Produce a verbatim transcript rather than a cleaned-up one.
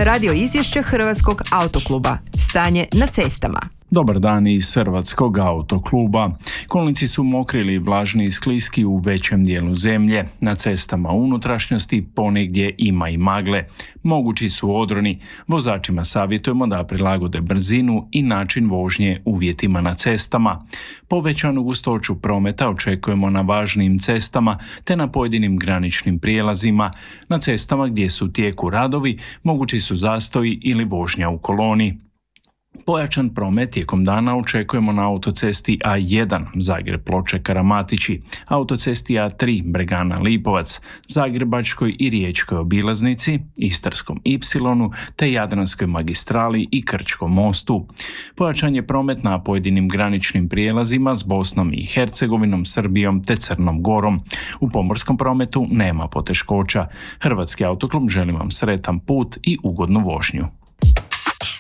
radio izvješće Hrvatskog autokluba. Stanje na cestama. Dobar dan iz Hrvatskog autokluba. Kolnici su mokri ili vlažni i skliski u većem dijelu zemlje. Na cestama unutrašnjosti ponegdje ima i magle. Mogući su odroni. Vozačima savjetujemo da prilagode brzinu i način vožnje uvjetima na cestama. Povećanu gustoću prometa očekujemo na važnim cestama te na pojedinim graničnim prijelazima. Na cestama gdje su u tijeku radovi mogući su zastoji ili vožnja u koloni. Pojačan promet tijekom dana očekujemo na autocesti A jedan Zagreb-Ploče-Karamatići, autocesti A tri Bregana-Lipovac, Zagrebačkoj i Riječkoj obilaznici, Istarskom ipsilonu te Jadranskoj magistrali i Krčkom mostu. Pojačan je promet na pojedinim graničnim prijelazima s Bosnom i Hercegovinom, Srbijom te Crnom Gorom. U pomorskom prometu nema poteškoća. Hrvatski autoklub želi vam sretan put i ugodnu vožnju.